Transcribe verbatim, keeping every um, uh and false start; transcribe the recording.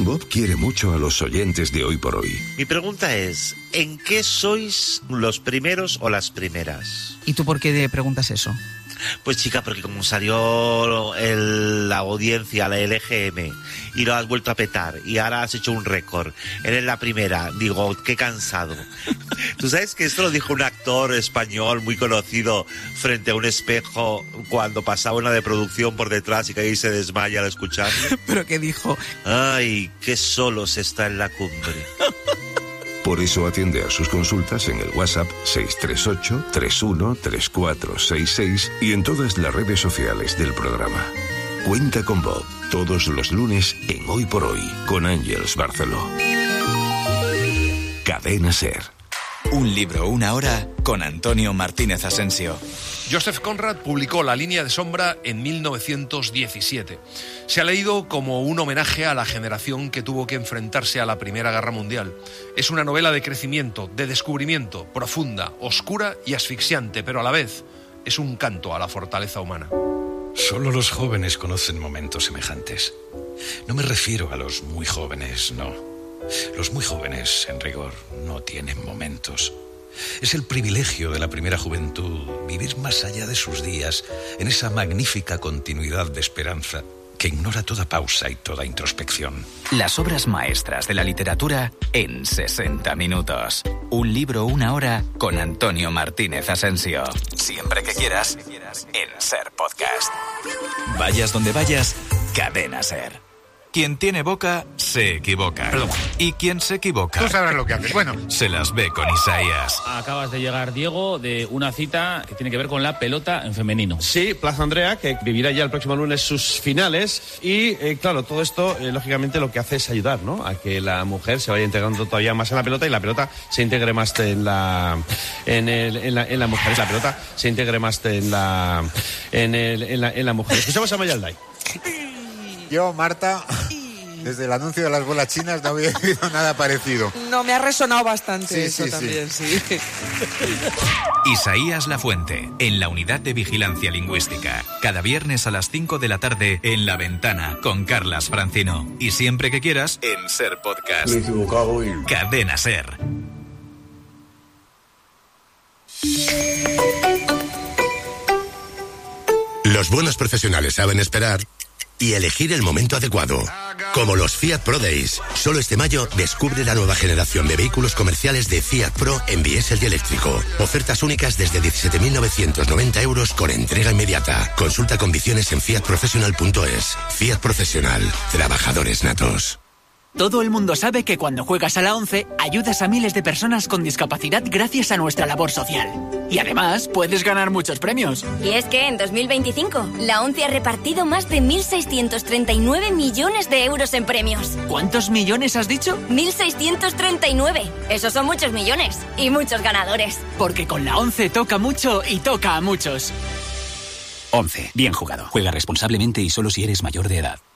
Bob quiere mucho a los oyentes de Hoy por Hoy. Mi pregunta es, ¿en qué sois los primeros o las primeras? ¿Y tú por qué te preguntas eso? Pues chica, porque como salió el, la audiencia, la L G M, y lo has vuelto a petar, y ahora has hecho un récord, eres la primera, digo, qué cansado. Tú sabes que esto lo dijo un actor español muy conocido frente a un espejo cuando pasaba una de producción por detrás y que ahí se desmaya al escucharlo. ¿Pero qué dijo? Ay, qué solo se está en la cumbre. Por eso atiende a sus consultas en el WhatsApp seis tres ocho, tres uno tres cuatro seis seis y en todas las redes sociales del programa. Cuenta con Bob todos los lunes en Hoy por Hoy con Ángeles Barceló. Cadena SER. Un libro, una hora con Antonio Martínez Asensio. Joseph Conrad publicó La línea de sombra en mil novecientos diecisiete. Se ha leído como un homenaje a la generación que tuvo que enfrentarse a la Primera Guerra Mundial. Es una novela de crecimiento, de descubrimiento, profunda, oscura y asfixiante, pero a la vez es un canto a la fortaleza humana. Solo los jóvenes conocen momentos semejantes. No me refiero a los muy jóvenes, no. Los muy jóvenes, en rigor, no tienen momentos. Es el privilegio de la primera juventud vivir más allá de sus días en esa magnífica continuidad de esperanza que ignora toda pausa y toda introspección. Las obras maestras de la literatura en sesenta minutos. Un libro, una hora con Antonio Martínez Asensio. Siempre que quieras, en SER Podcast. Vayas donde vayas, Cadena SER. Quien tiene boca, se equivoca. Perdón. Y quien se equivoca... Tú sabrás lo que haces. Bueno. Se las ve con Isaías. Acabas de llegar, Diego, de una cita que tiene que ver con la pelota en femenino. Sí, Plaza Andrea, que vivirá ya el próximo lunes sus finales. Y, eh, claro, todo esto, eh, lógicamente, lo que hace es ayudar, ¿no?, a que la mujer se vaya integrando todavía más en la pelota y la pelota se integre más en la... En, el, en, la, en la mujer. La pelota se integre más en la... En, el, en, la, en la mujer. Escuchamos a Mayalday. Yo, Marta, desde el anuncio de las bolas chinas no había oído nada parecido. No, me ha resonado bastante Sí, eso sí, también, sí. sí. Isaías Lafuente, en la Unidad de Vigilancia Lingüística. Cada viernes a las cinco de la tarde en La Ventana con Carlas Francino. Y siempre que quieras, en SER Podcast. Me he equivocado y... Cadena SER. Los buenos profesionales saben esperar y elegir el momento adecuado. Como los Fiat Pro Days. Solo este mayo descubre la nueva generación de vehículos comerciales de Fiat Pro en diésel y eléctrico. Ofertas únicas desde diecisiete mil novecientos noventa euros con entrega inmediata. Consulta condiciones en fiat professional punto es. Fiat Profesional. Trabajadores natos. Todo el mundo sabe que cuando juegas a la ONCE ayudas a miles de personas con discapacidad gracias a nuestra labor social. Y además puedes ganar muchos premios. Y es que en dos mil veinticinco la ONCE ha repartido más de mil seiscientos treinta y nueve millones de euros en premios. ¿Cuántos millones has dicho? mil seiscientos treinta y nueve. Esos son muchos millones y muchos ganadores. Porque con la ONCE toca mucho y toca a muchos. ONCE. Bien jugado. Juega responsablemente y solo si eres mayor de edad.